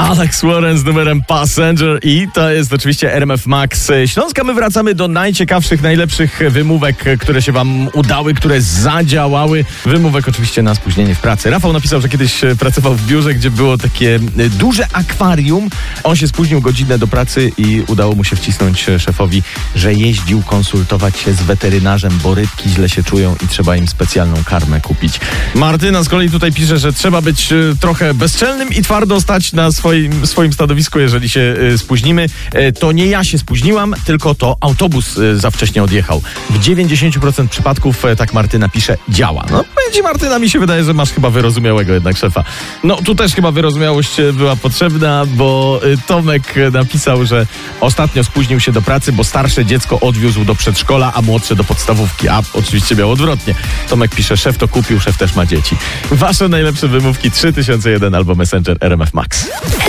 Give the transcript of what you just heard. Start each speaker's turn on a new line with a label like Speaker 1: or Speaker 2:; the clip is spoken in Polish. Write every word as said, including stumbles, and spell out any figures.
Speaker 1: Alex Warren z numerem Passenger i to jest oczywiście R M F Max Śląska. My wracamy do najciekawszych, najlepszych wymówek, które się wam udały, które zadziałały. Wymówek oczywiście na spóźnienie w pracy. Rafał napisał, że kiedyś pracował w biurze, gdzie było takie duże akwarium. On się spóźnił godzinę do pracy i udało mu się wcisnąć szefowi, że jeździł konsultować się z weterynarzem, bo rybki źle się czują i trzeba im specjalną karmę kupić. Martyna z kolei tutaj pisze, że trzeba być trochę bezczelnym i twardo stać na swoim, swoim stanowisku, jeżeli się y, spóźnimy. Y, to nie ja się spóźniłam, tylko to autobus y, za wcześnie odjechał. W dziewięćdziesiąt procent przypadków, y, tak Martyna pisze, działa. No, będzie Martyna, mi się wydaje, że masz chyba wyrozumiałego jednak szefa. No, tu też chyba wyrozumiałość była potrzebna, bo y, Tomek napisał, że ostatnio spóźnił się do pracy, bo starsze dziecko odwiózł do przedszkola, a młodsze do podstawówki. A oczywiście miał odwrotnie. Tomek pisze, szef to kupił, szef też ma dzieci. Wasze najlepsze wymówki trzy tysiące jeden albo Messenger R M F Max.